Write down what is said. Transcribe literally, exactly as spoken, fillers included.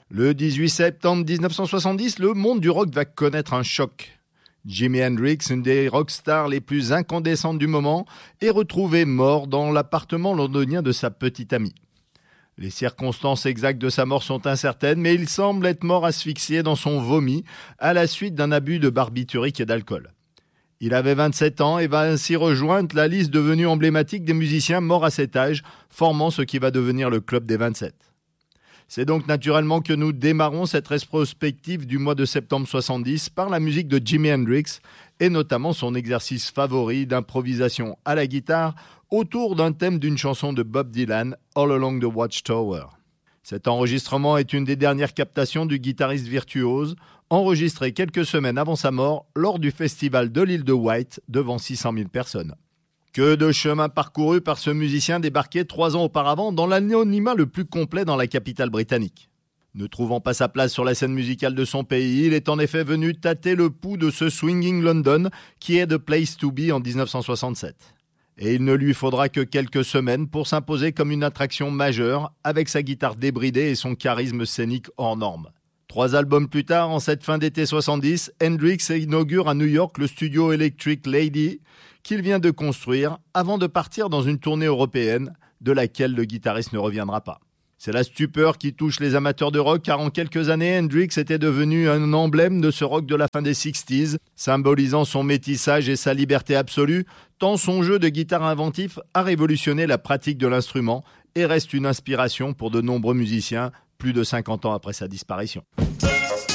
Le dix-huit septembre dix-neuf cent soixante-dix, le monde du rock va connaître un choc. Jimi Hendrix, une des rockstars les plus incandescentes du moment, est retrouvé mort dans l'appartement londonien de sa petite amie. Les circonstances exactes de sa mort sont incertaines, mais il semble être mort asphyxié dans son vomi à la suite d'un abus de barbiturique et d'alcool. Il avait vingt-sept ans et va ainsi rejoindre la liste devenue emblématique des musiciens morts à cet âge, formant ce qui va devenir le Club des vingt-sept. C'est donc naturellement que nous démarrons cette rétrospective du mois de septembre soixante-dix par la musique de Jimi Hendrix et notamment son exercice favori d'improvisation à la guitare autour d'un thème d'une chanson de Bob Dylan, All Along the Watchtower. Cet enregistrement est une des dernières captations du guitariste virtuose, enregistré quelques semaines avant sa mort lors du festival de l'île de Wight devant six cent mille personnes. Que de chemin parcouru par ce musicien débarqué trois ans auparavant dans l'anonymat le plus complet dans la capitale britannique. Ne trouvant pas sa place sur la scène musicale de son pays, il est en effet venu tâter le pouls de ce Swinging London qui est The Place to Be en dix-neuf cent soixante-sept. Et il ne lui faudra que quelques semaines pour s'imposer comme une attraction majeure avec sa guitare débridée et son charisme scénique hors norme. Trois albums plus tard, en cette fin d'été soixante-dix, Hendrix inaugure à New York le studio Electric Lady qu'il vient de construire avant de partir dans une tournée européenne de laquelle le guitariste ne reviendra pas. C'est la stupeur qui touche les amateurs de rock car en quelques années, Hendrix était devenu un emblème de ce rock de la fin des sixties, symbolisant son métissage et sa liberté absolue, tant son jeu de guitare inventif a révolutionné la pratique de l'instrument et reste une inspiration pour de nombreux musiciens plus de cinquante ans après sa disparition.